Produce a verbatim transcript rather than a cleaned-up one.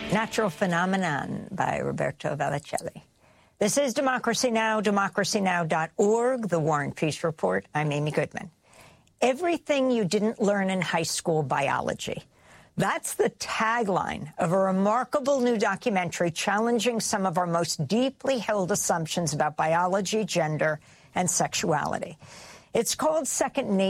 Natural Phenomenon by Roberto Vallicelli. This is Democracy Now!, democracy now dot org, The War and Peace Report. I'm Amy Goodman. Everything you didn't learn in high school biology. That's the tagline of a remarkable new documentary challenging some of our most deeply held assumptions about biology, gender, and sexuality. It's called Second Nature.